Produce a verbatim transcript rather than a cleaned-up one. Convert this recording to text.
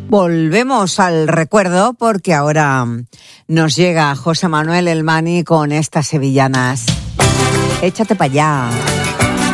Volvemos al recuerdo porque ahora nos llega José Manuel El Mani con estas sevillanas. Échate para allá.